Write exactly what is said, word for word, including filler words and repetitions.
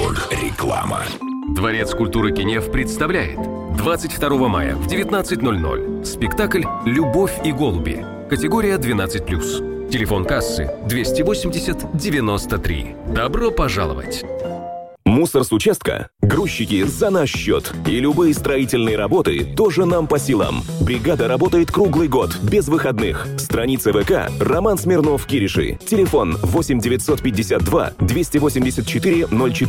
ноль. Реклама. Дворец культуры Кенев представляет двадцать второго мая в девятнадцать ноль ноль спектакль «Любовь и голуби». Категория двенадцать плюс. Телефон кассы двести восемьдесят девяносто три. Добро пожаловать! Мусор с участка? Грузчики за наш счет. И любые строительные работы тоже нам по силам. Бригада работает круглый год, без выходных. Страница ВК Роман Смирнов Кириши. Телефон восемь девятьсот пятьдесят два двести восемьдесят четыре ноль четыре.